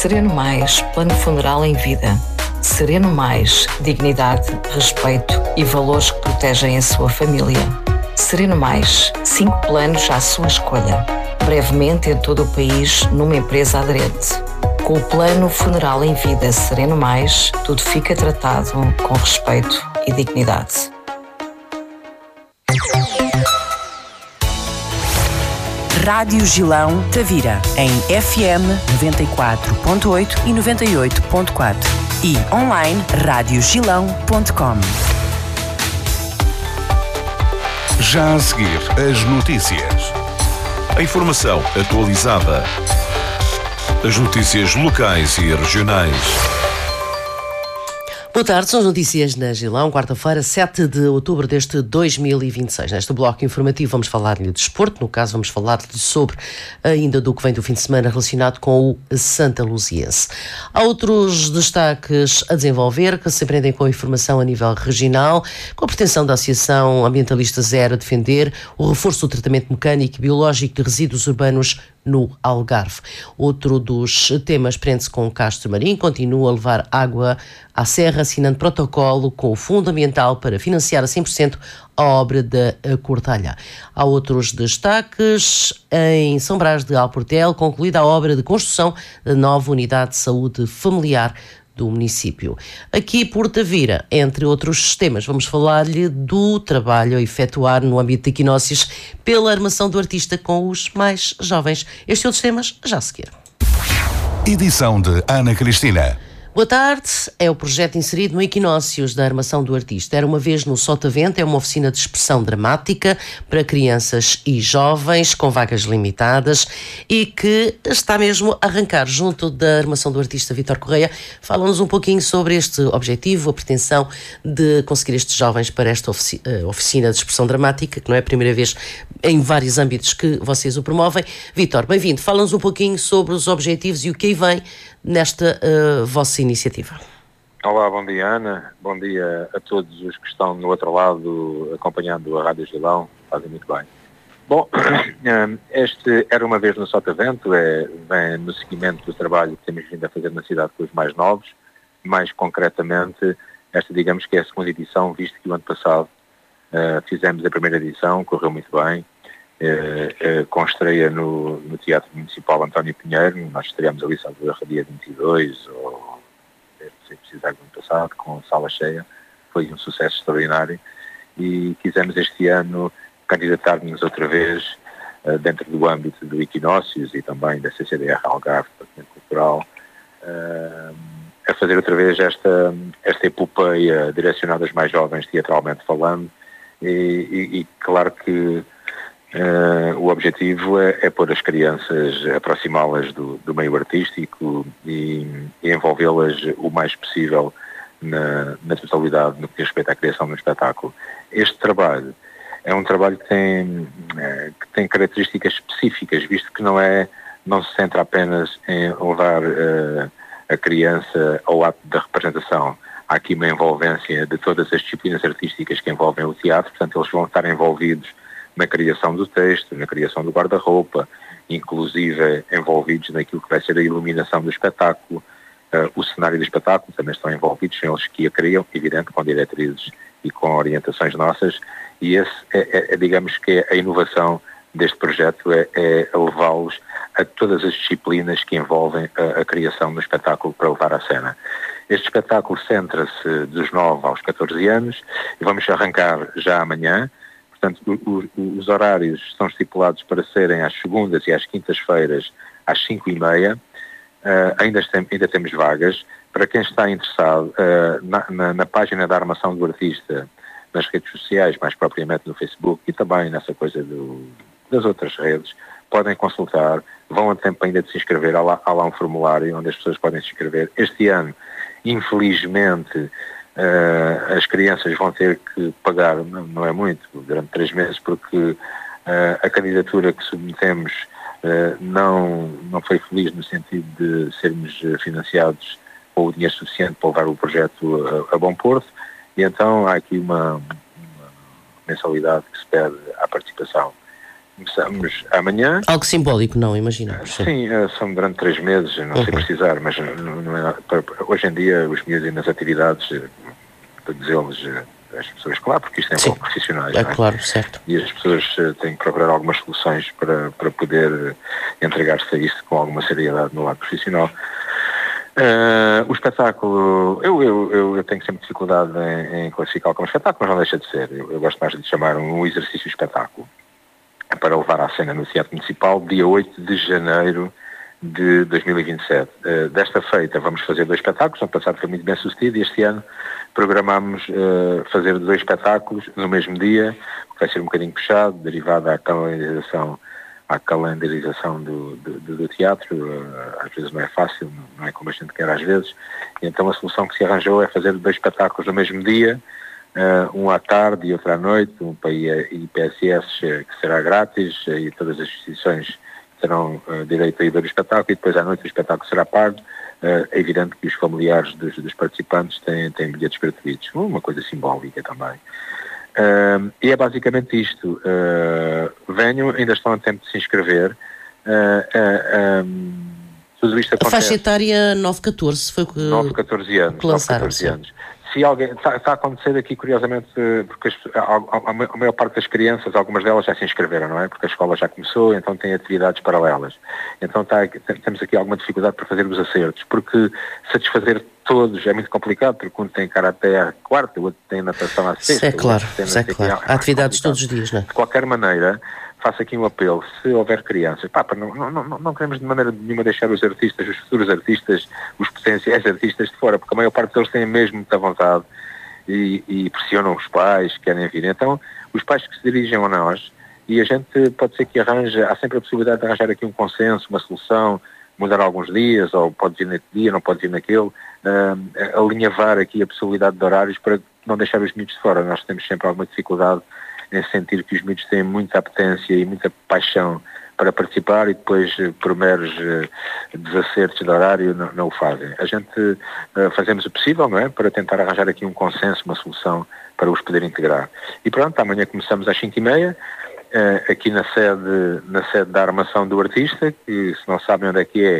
Sereno Mais, plano funeral em vida. Sereno Mais, dignidade, respeito e valores que protegem a sua família. Sereno Mais, 5 planos à sua escolha. Brevemente em todo o país, numa empresa aderente. Com o plano funeral em vida Sereno Mais, tudo fica tratado com respeito e dignidade. Rádio Gilão Tavira, em FM 94.8 e 98.4 e online radiogilão.com. Já a seguir, as notícias. A informação atualizada. As notícias locais e regionais. Boa tarde, são as notícias na Gilão, quarta-feira, 7 de outubro deste 2026. Neste bloco informativo vamos falar-lhe de desporto, no caso vamos falar-lhe sobre ainda do que vem do fim de semana relacionado com o Santa Luziense. Há outros destaques a desenvolver que se prendem com a informação a nível regional, com a pretensão da Associação Ambientalista Zero a defender o reforço do tratamento mecânico e biológico de resíduos urbanos no Algarve. Outro dos temas prende-se com o Castro Marim, continua a levar água à serra, assinando protocolo com o Fundo Ambiental para financiar a 100% a obra da Cortalha. Há outros destaques. Em São Brás de Alportel, concluída a obra de construção da nova unidade de saúde familiar do município. Aqui por Tavira, entre outros temas, vamos falar-lhe do trabalho a efetuar no âmbito de equinócios pela armação do artista com os mais jovens. Estes outros temas já a seguir. Edição de Ana Cristina. Boa tarde. É o projeto inserido no Equinócios da Armação do Artista. Era uma vez no Sotavento, é uma oficina de expressão dramática para crianças e jovens com vagas limitadas e que está mesmo a arrancar junto da Armação do Artista Vítor Correia. Fala-nos um pouquinho sobre este objetivo, a pretensão de conseguir estes jovens para esta oficina de expressão dramática, que não é a primeira vez em vários âmbitos que vocês o promovem. Vítor, bem-vindo. Fala-nos um pouquinho sobre os objetivos e o que aí vem nesta vossa iniciativa. Olá, bom dia Ana, bom dia a todos os que estão no outro lado acompanhando a Rádio Gilão, fazem muito bem. Bom, este Era uma vez no Sotavento, vem no seguimento do trabalho que temos vindo a fazer na cidade com os mais novos, mais concretamente, esta digamos que é a segunda edição, visto que o ano passado fizemos a primeira edição, correu muito bem, com estreia no Teatro Municipal António Pinheiro. Nós estreámos ali dia 22 ou se precisar do ano passado, com sala cheia. Foi um sucesso extraordinário e quisemos este ano candidatar-nos outra vez dentro do âmbito do Equinócios e também da CCDR Algarve, Departamento Cultural, a fazer outra vez esta epopeia direcionada aos mais jovens, teatralmente falando, e claro que o objetivo é pôr as crianças, aproximá-las do meio artístico e envolvê-las o mais possível na totalidade no que diz respeito à criação do espetáculo. Este trabalho é um trabalho que tem características específicas, visto que não se centra apenas em levar a criança ao ato da representação. Há aqui uma envolvência de todas as disciplinas artísticas que envolvem o teatro, portanto eles vão estar envolvidos na criação do texto, na criação do guarda-roupa, inclusive envolvidos naquilo que vai ser a iluminação do espetáculo, o cenário do espetáculo, também estão envolvidos, são eles que a criam, evidente, com diretrizes e com orientações nossas, e esse digamos que a inovação deste projeto é levá-los a todas as disciplinas que envolvem a criação do espetáculo para levar à cena. Este espetáculo centra-se dos 9 aos 14 anos e vamos arrancar já amanhã. Portanto, os horários estão estipulados para serem às segundas e às quintas-feiras às 5h30. Ainda temos vagas. Para quem está interessado, na página da Armação do Artista, nas redes sociais, mais propriamente no Facebook e também nessa coisa das outras redes, podem consultar. Vão a tempo ainda de se inscrever. Há lá um formulário onde as pessoas podem se inscrever. Este ano, infelizmente, as crianças vão ter que pagar, não é muito, durante 3 meses, porque a candidatura que submetemos não foi feliz no sentido de sermos financiados com o dinheiro suficiente para levar o projeto a bom porto, e então há aqui uma mensalidade que se pede à participação. Começamos amanhã. Algo simbólico, não, imaginamos. Sim, são durante 3 meses, não sei precisar, mas não é, hoje em dia os miúdos nas atividades, para dizê-los às pessoas, claro, porque isto é pouco profissionais. É claro, certo. E as pessoas têm que procurar algumas soluções para poder entregar-se a isso com alguma seriedade no lado profissional. O espetáculo, eu tenho sempre dificuldade em classificá-lo como espetáculo, mas não deixa de ser. Eu gosto mais de chamar um exercício espetáculo, para levar à cena no Teatro Municipal, dia 8 de janeiro de 2027. Desta feita vamos fazer 2 espetáculos, ano passado foi muito bem sucedido, e este ano programámos fazer 2 espetáculos no mesmo dia, que vai ser um bocadinho puxado, derivado à calendarização do teatro. Às vezes não é fácil, não é como a gente quer às vezes, e então a solução que se arranjou é fazer 2 espetáculos no mesmo dia, um à tarde e outro à noite, um para IPSS que será grátis, e todas as instituições terão direito a ir ver o espetáculo, e depois à noite o espetáculo será pago. É evidente que os familiares dos participantes têm bilhetes gratuitos, uma coisa simbólica também. E é basicamente isto. Venham, ainda estão a tempo de se inscrever. Tudo isto acontece. A faixa etária 9-14 foi o que 9-14 anos. Que lançaram, 9-14 anos. Se alguém, está a acontecer aqui, curiosamente, porque a maior parte das crianças, algumas delas já se inscreveram, não é? Porque a escola já começou, então tem atividades paralelas. Então temos aqui alguma dificuldade para fazer os acertos, porque satisfazer todos é muito complicado, porque um tem karaté à quarta, o outro tem natação à sexta. É claro. Há atividades todos os dias, não é? De qualquer maneira, faço aqui um apelo, se houver crianças, não queremos de maneira nenhuma deixar os artistas, os futuros artistas, os potenciais artistas de fora, porque a maior parte deles têm mesmo muita vontade e pressionam os pais, querem vir. Então, os pais que se dirigem a nós, e a gente pode ser que arranje, há sempre a possibilidade de arranjar aqui um consenso, uma solução, mudar alguns dias, ou pode vir naquele dia, não pode vir naquele, alinhavar aqui a possibilidade de horários para não deixar os miúdos de fora. Nós temos sempre alguma dificuldade em sentir que os miúdos têm muita apetência e muita paixão para participar, e depois, por meros desacertos de horário, não o fazem. A gente fazemos o possível, não é? Para tentar arranjar aqui um consenso, uma solução para os poder integrar. E pronto, amanhã começamos às 5h30, aqui na sede da Armação do Artista, que, se não sabem onde é que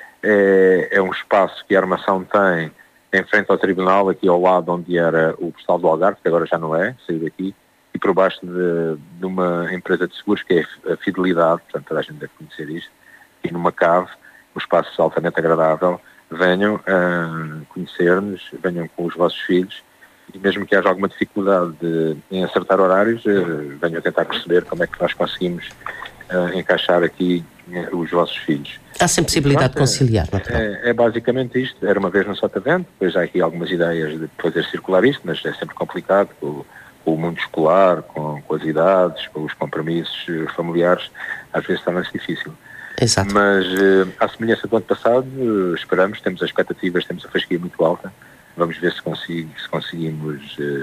é um espaço que a Armação tem em frente ao Tribunal, aqui ao lado onde era o Postal do Algarve, que agora já não é, saiu daqui, e por baixo de uma empresa de seguros que é a Fidelidade, portanto toda a gente deve conhecer isto, e numa cave, um espaço altamente agradável. Venham conhecer-nos, venham com os vossos filhos, e mesmo que haja alguma dificuldade em acertar horários, venham tentar perceber como é que nós conseguimos encaixar aqui os vossos filhos. Há sempre possibilidade de conciliar, natural. É basicamente isto. Era uma vez no Sotavento, depois há aqui algumas ideias de fazer circular isto, mas é sempre complicado com o mundo escolar, com as idades, com os compromissos familiares, às vezes torna-se difícil. Exato. Mas à semelhança do ano passado, esperamos, temos as expectativas, temos a fasquia muito alta, vamos ver se conseguimos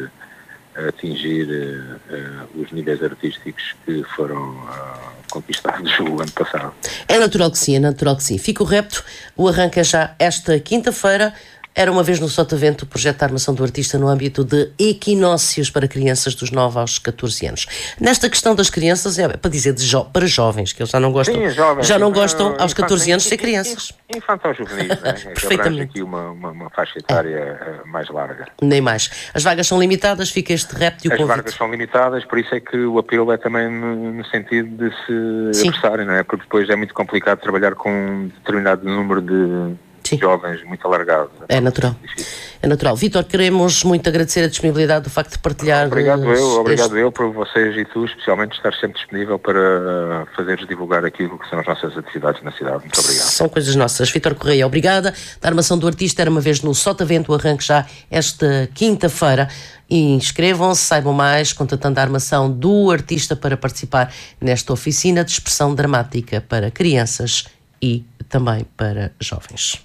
atingir os níveis artísticos que foram conquistados o ano passado. É natural que sim. Fica o repto, o arranque é já esta quinta-feira. Era uma vez no Sotavento o projeto de Armação do Artista no âmbito de equinócios para crianças dos 9 aos 14 anos. Nesta questão das crianças, é para dizer para jovens, que eles já não gostam, sim, jovens, já não gostam aos 14 anos de ser crianças. Infantil-juvenis, né? Perfeitamente. Aqui uma faixa etária mais larga. Nem mais. As vagas são limitadas, fica este repto e o convite. As vagas são limitadas, por isso é que o apelo é também no sentido de se apressarem, não é? Porque depois é muito complicado trabalhar com um determinado número de jovens muito alargados. É natural. É natural. Vítor, queremos muito agradecer a disponibilidade do facto de partilhar. Obrigado eu por vocês e tu, especialmente, estar sempre disponível para fazeres divulgar aquilo que são as nossas atividades na cidade. Muito obrigado. São coisas nossas. Vítor Correia, obrigada. Da Armação do Artista, era uma vez no Sotavento, o arranque já esta quinta-feira. E inscrevam-se, saibam mais, contatando a Armação do Artista para participar nesta oficina de expressão dramática para crianças e também para jovens.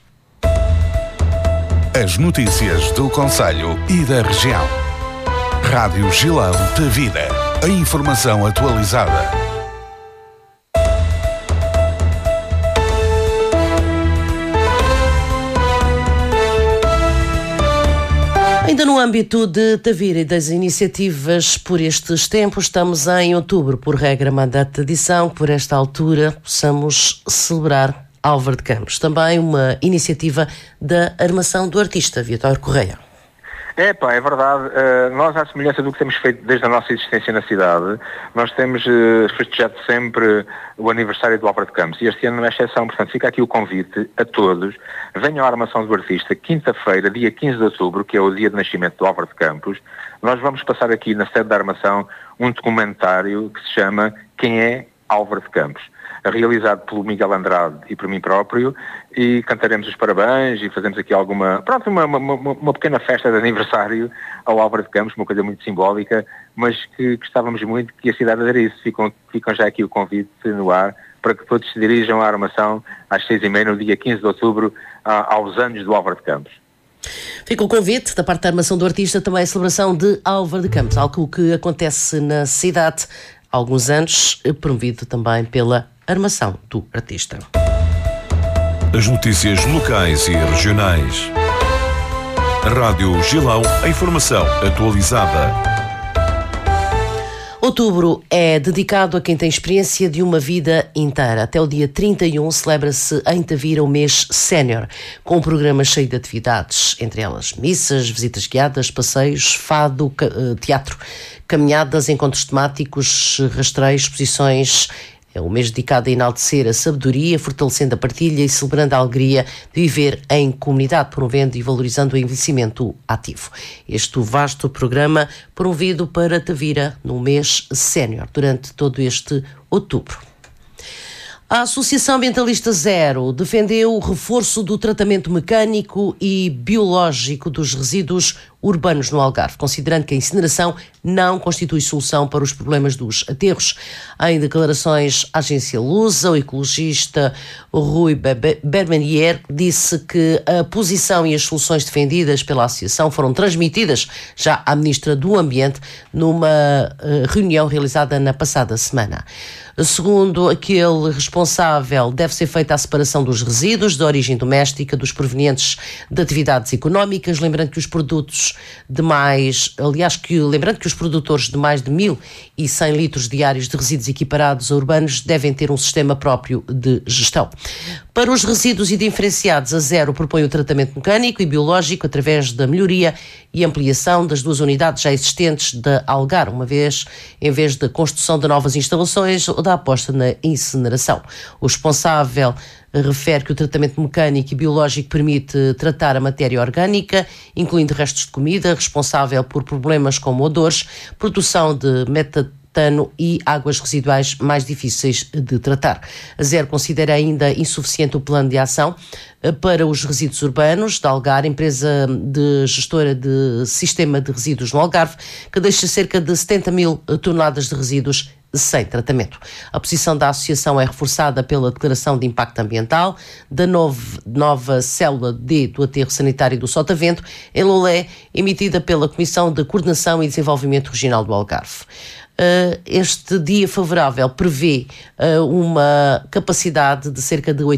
As notícias do Concelho e da região. Rádio Gilão de Vida. A informação atualizada. Ainda Ainda no âmbito de Tavira e das iniciativas por estes tempos, estamos em outubro, por regra manda a tradição, que por esta altura possamos celebrar Álvaro de Campos. Também uma iniciativa da Armação do Artista, Vitor Correia. É verdade. Nós, à semelhança do que temos feito desde a nossa existência na cidade, nós temos festejado sempre o aniversário do Álvaro de Campos e este ano não é exceção. Portanto, fica aqui o convite a todos. Venham à Armação do Artista, quinta-feira, dia 15 de outubro, que é o dia de nascimento do Álvaro de Campos. Nós vamos passar aqui na sede da Armação um documentário que se chama Quem é Álvaro de Campos, realizado pelo Miguel Andrade e por mim próprio, e cantaremos os parabéns e fazemos aqui uma pequena festa de aniversário ao Álvaro de Campos, uma coisa muito simbólica, mas que gostávamos muito que a cidade aderasse. Ficam já aqui o convite no ar para que todos se dirijam à Armação às 6h30 no dia 15 de outubro, aos anos do Álvaro de Campos. Fica o convite da parte da Armação do Artista, também a celebração de Álvaro de Campos, algo que acontece na cidade há alguns anos, promovido também pela Armação do Artista. As notícias locais e regionais. Rádio Gilão, a informação atualizada. Outubro é dedicado a quem tem experiência de uma vida inteira. Até o dia 31 celebra-se em Tavira o mês sénior, com um programa cheio de atividades, entre elas missas, visitas guiadas, passeios, fado, teatro, caminhadas, encontros temáticos, rastreios, exposições. É um mês dedicado a enaltecer a sabedoria, fortalecendo a partilha e celebrando a alegria de viver em comunidade, promovendo e valorizando o envelhecimento ativo. Este vasto programa promovido para Tavira no mês sénior, durante todo este outubro. A Associação Ambientalista Zero defendeu o reforço do tratamento mecânico e biológico dos resíduos urbanos no Algarve, considerando que a incineração não constitui solução para os problemas dos aterros. Em declarações à agência Lusa, o ecologista Rui Bermanier disse que a posição e as soluções defendidas pela associação foram transmitidas já à Ministra do Ambiente numa reunião realizada na passada semana. Segundo aquele responsável, deve ser feita a separação dos resíduos de origem doméstica dos provenientes de atividades económicas, lembrando que os produtores de mais de 1.100 litros diários de resíduos equiparados a urbanos devem ter um sistema próprio de gestão. Para os resíduos indiferenciados, a Zero propõe o tratamento mecânico e biológico através da melhoria e ampliação das duas unidades já existentes da Algar, em vez da construção de novas instalações ou da aposta na incineração. O responsável refere que o tratamento mecânico e biológico permite tratar a matéria orgânica, incluindo restos de comida, responsável por problemas como odores, produção de metano e águas residuais mais difíceis de tratar. A Zero considera ainda insuficiente o plano de ação para os resíduos urbanos da Algar, empresa de gestora de sistema de resíduos no Algarve, que deixa cerca de 70 mil toneladas de resíduos sem tratamento. A posição da associação é reforçada pela Declaração de Impacto Ambiental da nova Célula D do Aterro Sanitário do Sotavento, em Lolé, emitida pela Comissão de Coordenação e Desenvolvimento Regional do Algarve. Este dia favorável prevê uma capacidade de cerca de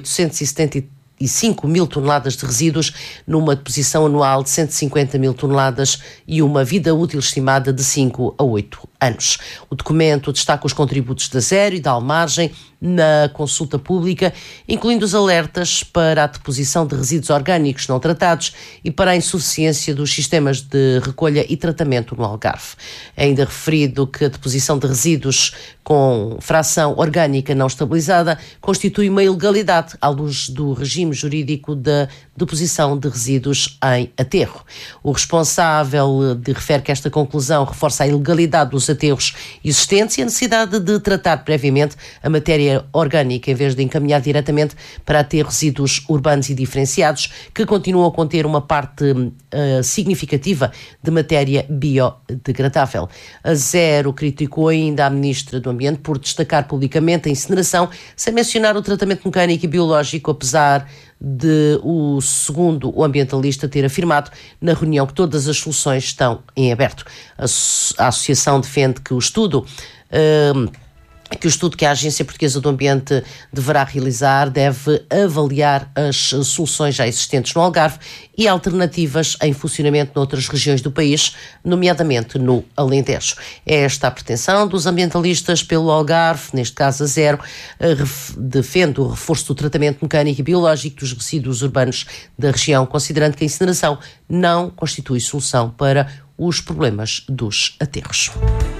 875 mil toneladas de resíduos, numa deposição anual de 150 mil toneladas e uma vida útil estimada de 5 a 8 anos. O documento destaca os contributos da Zero e da Almargem na consulta pública, incluindo os alertas para a deposição de resíduos orgânicos não tratados e para a insuficiência dos sistemas de recolha e tratamento no Algarve. É ainda referido que a deposição de resíduos com fração orgânica não estabilizada constitui uma ilegalidade à luz do regime jurídico da deposição de resíduos em aterro. O responsável refere que esta conclusão reforça a ilegalidade dos aterros existentes e a necessidade de tratar previamente a matéria orgânica em vez de encaminhar diretamente para aterros resíduos urbanos e diferenciados que continuam a conter uma parte significativa de matéria biodegradável. A Zero criticou ainda a Ministra do Ambiente por destacar publicamente a incineração sem mencionar o tratamento mecânico e biológico, apesar de o ambientalista ter afirmado na reunião que todas as soluções estão em aberto. A associação defende que o estudo que o estudo que a Agência Portuguesa do Ambiente deverá realizar deve avaliar as soluções já existentes no Algarve e alternativas em funcionamento noutras regiões do país, nomeadamente no Alentejo. É esta a pretensão dos ambientalistas pelo Algarve, neste caso a Zero, defende o reforço do tratamento mecânico e biológico dos resíduos urbanos da região, considerando que a incineração não constitui solução para os problemas dos aterros.